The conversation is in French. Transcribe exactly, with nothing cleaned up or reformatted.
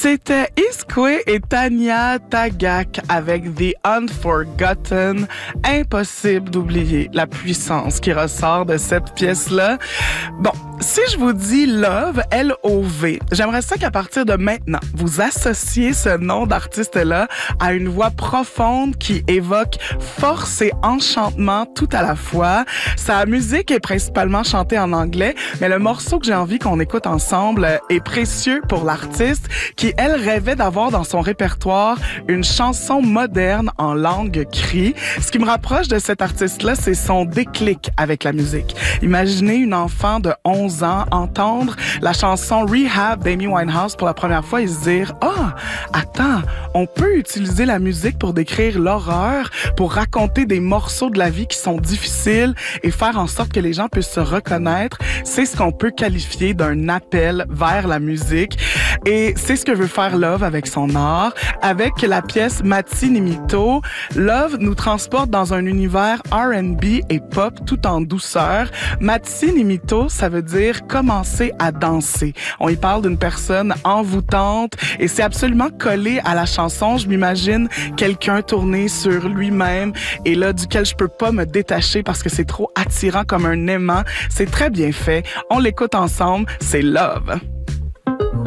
C'était Iskwé et Tanya Tagaq avec The Unforgotten. Impossible d'oublier la puissance qui ressort de cette pièce-là. Bon, si je vous dis Love, L O V, j'aimerais ça qu'à partir de maintenant, vous associez ce nom d'artiste-là à une voix profonde qui évoque force et enchantement tout à la fois. Sa musique est principalement chantée en anglais, mais le morceau que j'ai envie qu'on écoute ensemble est précieux pour l'artiste qui, elle, rêvait d'avoir dans son répertoire une chanson moderne en langue cri. Ce qui me rapproche de cet artiste-là, c'est son déclic avec la musique. Imaginez une enfant de onze ans entendre la chanson Rehab d'Amy Winehouse pour la première fois et se dire « Ah, oh, attends, on peut utiliser la musique pour décrire l'horreur, pour raconter des morceaux de la vie qui sont difficiles et faire en sorte que les gens puissent se reconnaître. » C'est ce qu'on peut qualifier d'un appel vers la musique. Et c'est ce que veut faire Love avec son art. Avec la pièce Matti Nimito, Love nous transporte dans un univers R and B et pop tout en douceur. Matti Nimito, ça veut dire commencer à danser. On y parle d'une personne envoûtante et c'est absolument collé à la chanson. Je m'imagine quelqu'un tourné sur lui-même et là, duquel je peux pas me détacher parce que c'est trop attirant comme un aimant. C'est très bien fait. On l'écoute ensemble. C'est Love.